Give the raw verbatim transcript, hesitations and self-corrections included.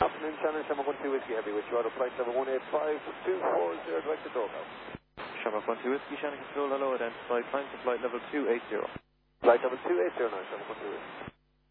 Afternoon, Shannon, Shamrock one two Whiskey Heavy, with you out of flight level one eight five two four zero, direct to Doorhouse. Shamrock one two Whiskey, Shannon Control, hello, identify, climb to flight level two eight zero. Flight level two eight zero now, Shamrock one two Whiskey.